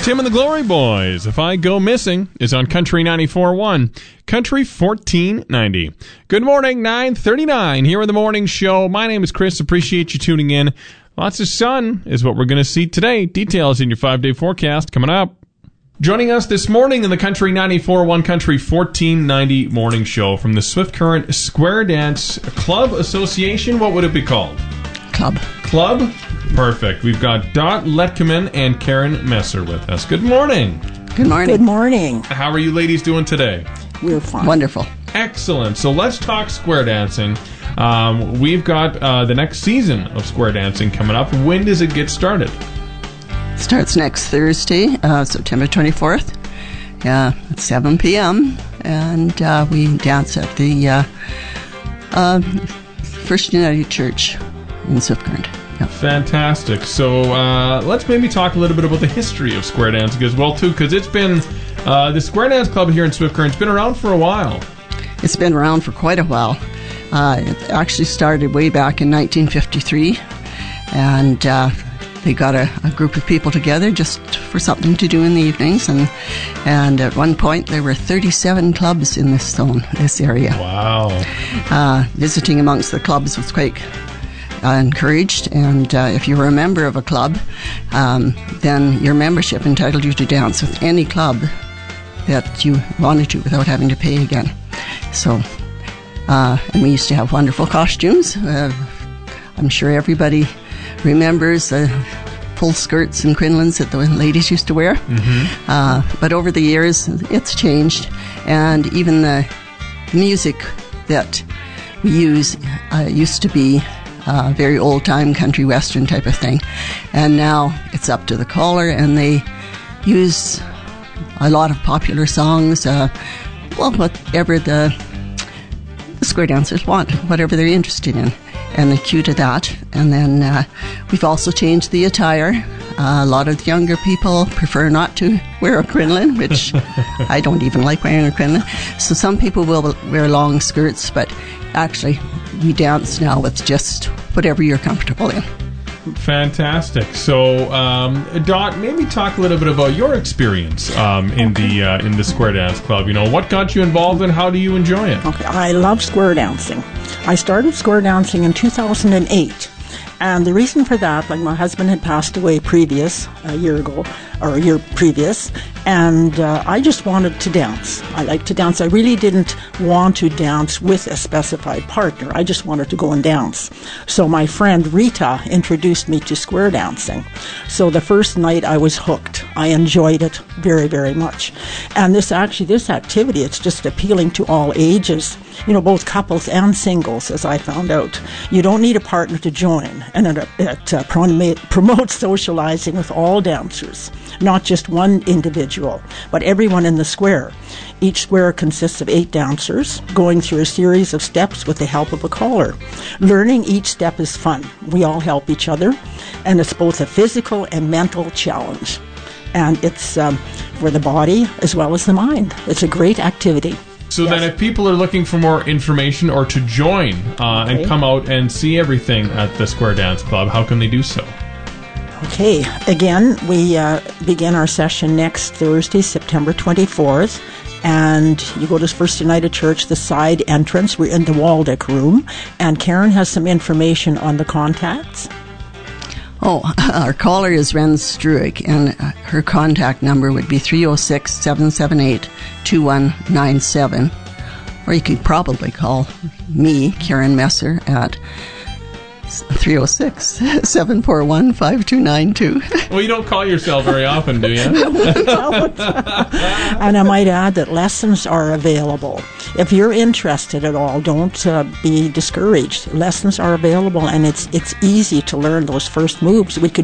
Tim and the Glory Boys, If I Go Missing, is on Country 94.1, Country 1490. Good morning, 9:39 here in the morning show. My name is Chris. Appreciate you tuning in. Lots of sun is what we're going to see today. Details in your 5-day forecast coming up. Joining us this morning in the Country 94.1 Country 1490 morning show from the Swift Current Square Dance Club Association. What would it be called? Club? Perfect. We've got Dot Letkeman and Karen Messer with us. Good morning. Good morning. Good morning. How are you ladies doing today? We're fine. Wonderful. Excellent. So let's talk square dancing. We've got the next season of square dancing coming up. When does it get started? Starts next Thursday, September 24th, at 7 p.m. And we dance at the First United Church in Swift Current. Yep. Fantastic. So let's maybe talk a little bit about the history of square dancing as well, too, because it's been, the Square Dance Club here in Swift Current's been around for a while. It's been around for quite a while. It actually started way back in 1953, and they got a group of people together just for something to do in the evenings, and at one point there were 37 clubs in this area. Wow. Visiting amongst the clubs was quite encouraged, and if you were a member of a club, then your membership entitled you to dance with any club that you wanted to without having to pay again. So, and we used to have wonderful costumes. I'm sure everybody remembers the full skirts and crinolines that the ladies used to wear. Mm-hmm. But over the years, it's changed, and even the music that we use used to be very old-time country western type of thing, and now it's up to the caller, and they use a lot of popular songs, whatever the square dancers want, whatever they're interested in, and they cue to that. And then we've also changed the attire. A lot of the younger people prefer not to wear a crinoline, which I don't even like wearing a crinoline. So some people will wear long skirts, but actually we dance now with just whatever you're comfortable in. Fantastic. So, Dot, maybe talk a little bit about your experience in the Square Dance Club. You know, what got you involved and how do you enjoy it? Okay, I love square dancing. I started square dancing in 2008. And the reason for that, like my husband had passed away a year previous, and I just wanted to dance. I like to dance. I really didn't want to dance with a specified partner. I just wanted to go and dance. So my friend Rita introduced me to square dancing. So the first night I was hooked. I enjoyed it very, very much. And this activity, it's just appealing to all ages. You know, both couples and singles, as I found out. You don't need a partner to join, and it promotes socializing with all dancers, not just one individual, but everyone in the square. Each square consists of 8 dancers going through a series of steps with the help of a caller. Learning each step is fun. We all help each other, and it's both a physical and mental challenge. And it's for the body as well as the mind. It's a great activity. So then if people are looking for more information or to join and come out and see everything at the Square Dance Club, how can they do so? Okay, again, we begin our session next Thursday, September 24th, and you go to First United Church, the side entrance. We're in the Waldeck room, and Karen has some information on the contacts. Oh, our caller is Ren Struick, and her contact number would be 306-778-2197. Or you could probably call me, Karen Messer, at 306-741-5292. Well, you don't call yourself very often, do you? And I might add that lessons are available. If you're interested at all, don't be discouraged. Lessons are available, and it's easy to learn those first moves. We could